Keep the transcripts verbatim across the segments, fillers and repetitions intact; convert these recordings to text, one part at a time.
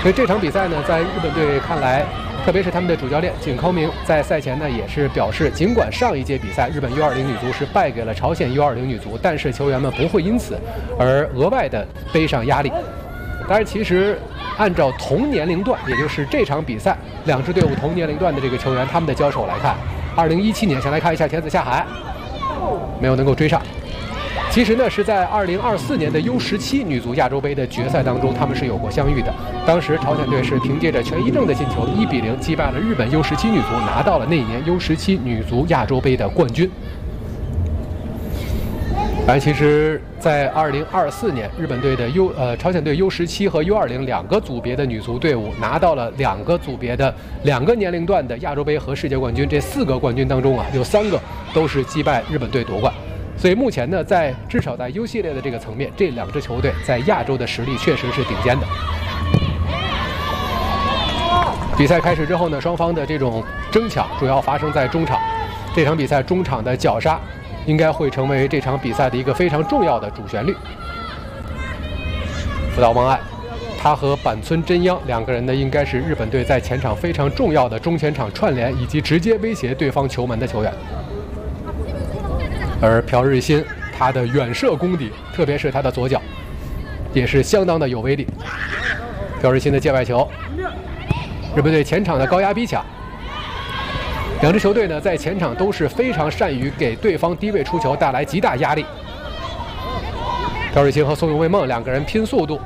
所以这场比赛呢，在日本队看来，特别是他们的主教练井康明在赛前呢也是表示，尽管上一届比赛日本 U 二零女足是败给了朝鲜 U 二零女足，但是球员们不会因此而额外的背上压力。当然，其实按照同年龄段，也就是这场比赛两支队伍同年龄段的这个球员他们的交手来看，二零一七年先来看一下田子下海，没有能够追上。其实呢，是在二零二四年的 U 十七女足亚洲杯的决赛当中，他们是有过相遇的。当时朝鲜队是凭借着全一正的进球，一比零击败了日本 U 十七女足，拿到了那一年 U 十七女足亚洲杯的冠军。而其实，在二零二四年，日本队的 U 呃朝鲜队 U 十七和 U 二零两个组别的女足队伍拿到了两个组别的两个年龄段的亚洲杯和世界冠军。这四个冠军当中啊，有三个都是击败日本队夺冠。所以目前呢，在至少在 U 系列的这个层面，这两支球队在亚洲的实力确实是顶尖的。比赛开始之后呢，双方的这种争抢主要发生在中场。这场比赛中场的绞杀应该会成为这场比赛的一个非常重要的主旋律。福岛望爱，他和板村真央两个人呢，应该是日本队在前场非常重要的中前场串联以及直接威胁对方球门的球员。而朴日新，他的远射功底，特别是他的左脚，也是相当的有威力。朴日新的界外球，日本队前场的高压逼抢。两支球队呢，在前场都是非常善于给对方低位出球带来极大压力。朴日新和松永未梦两个人拼速度，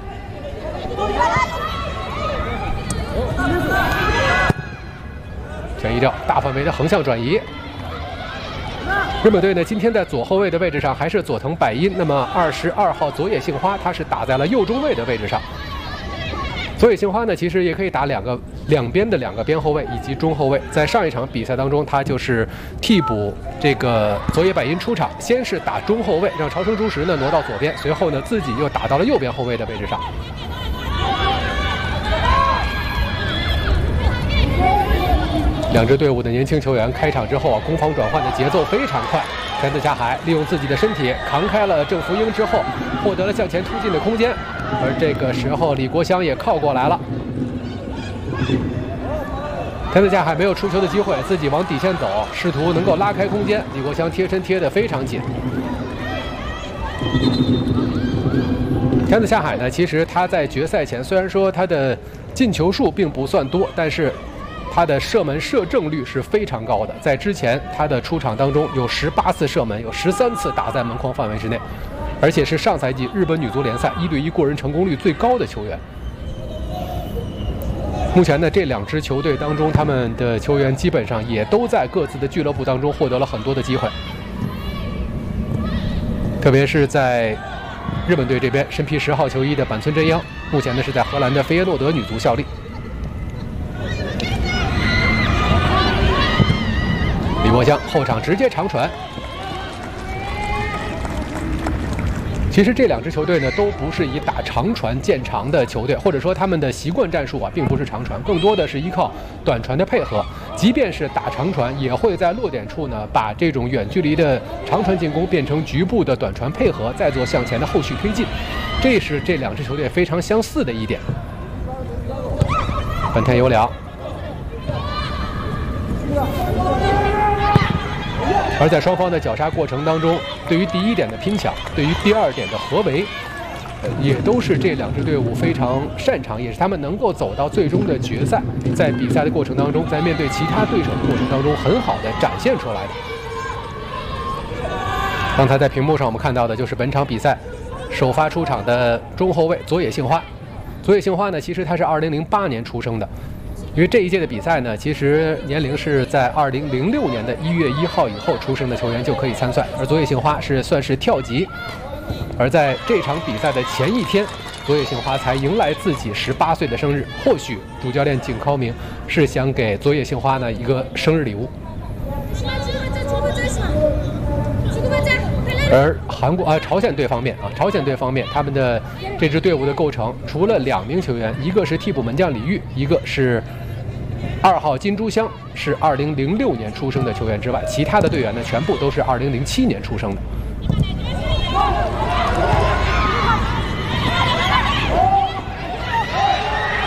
全一正大范围的横向转移。日本队呢，今天在左后卫的位置上还是佐藤百音，那么二十二号佐野杏花他是打在了右中卫的位置上。佐野杏花呢，其实也可以打两个两边的两个边后卫以及中后卫。在上一场比赛当中，他就是替补这个佐野百音出场，先是打中后卫，让朝生朱实呢挪到左边，随后呢自己又打到了右边后卫的位置上。两支队伍的年轻球员开场之后啊，攻防转换的节奏非常快。田子下海利用自己的身体扛开了郑福英之后，获得了向前突进的空间。而这个时候，李国香也靠过来了。田子下海没有出球的机会，自己往底线走，试图能够拉开空间。李国香贴身贴得非常紧。田子下海呢，其实他在决赛前虽然说他的进球数并不算多，但是他的射门射正率是非常高的。在之前他的出场当中有十八次射门，有十三次打在门框范围之内，而且是上赛季日本女足联赛一对一过人成功率最高的球员。目前呢，这两支球队当中，他们的球员基本上也都在各自的俱乐部当中获得了很多的机会，特别是在日本队这边，身披十号球衣的板村真央，目前呢是在荷兰的菲耶诺德女足效力。李国香后场直接长传。其实这两支球队呢，都不是以打长传见长的球队，或者说他们的习惯战术啊，并不是长传，更多的是依靠短传的配合。即便是打长传，也会在落点处呢，把这种远距离的长传进攻变成局部的短传配合，再做向前的后续推进。这是这两支球队非常相似的一点。本田由良。而在双方的绞杀过程当中，对于第一点的拼抢，对于第二点的合围，呃，也都是这两支队伍非常擅长，也是他们能够走到最终的决赛，在比赛的过程当中，在面对其他对手的过程当中，很好的展现出来的。刚才在屏幕上我们看到的就是本场比赛首发出场的中后卫佐野杏花。佐野杏花呢，其实他是二零零八年出生的。因为这一届的比赛呢，其实年龄是在二零零六年的一月一号以后出生的球员就可以参赛，而佐野杏花是算是跳级。而在这场比赛的前一天，佐野杏花才迎来自己十八岁的生日。或许主教练井康明是想给佐野杏花呢一个生日礼物。而韩国啊，朝鲜队方面啊，朝鲜队方面，他们的这支队伍的构成，除了两名球员，一个是替补门将李玉，一个是二号金珠香，是二零零六年出生的球员之外，其他的队员呢，全部都是二零零七年出生的。